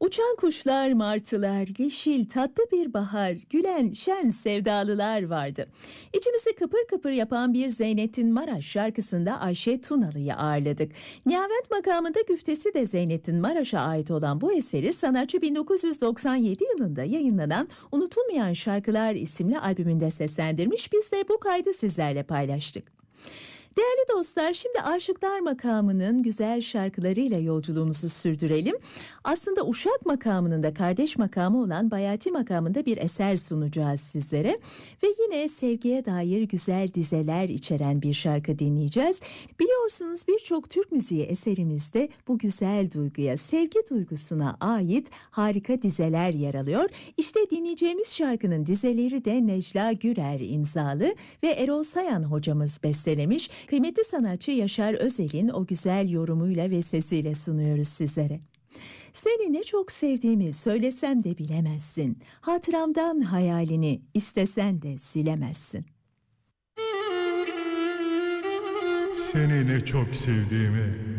Uçan kuşlar, martılar, yeşil tatlı bir bahar, gülen şen sevdalılar vardı. İçimizi kıpır kıpır yapan bir Zeynettin Maraş şarkısında Ayşe Tunalı'yı ağırladık. Nihavent makamında güftesi de Zeynettin Maraş'a ait olan bu eseri sanatçı 1997 yılında yayınlanan Unutulmayan Şarkılar isimli albümünde seslendirmiş. Biz de bu kaydı sizlerle paylaştık. Değerli dostlar, şimdi Aşıklar makamının güzel şarkılarıyla yolculuğumuzu sürdürelim. Aslında Uşak makamının da kardeş makamı olan Bayati makamında bir eser sunacağız sizlere. Ve yine sevgiye dair güzel dizeler içeren bir şarkı dinleyeceğiz. Biliyorsunuz birçok Türk müziği eserimizde bu güzel duyguya, sevgi duygusuna ait harika dizeler yer alıyor. İşte dinleyeceğimiz şarkının dizeleri de Necla Gürer imzalı ve Erol Sayan hocamız bestelemiş. Kıymetli sanatçı Yaşar Özel'in o güzel yorumuyla ve sesiyle sunuyoruz sizlere. Seni ne çok sevdiğimi söylesem de bilemezsin. Hatıramdan hayalini istesen de silemezsin. Seni ne çok sevdiğimi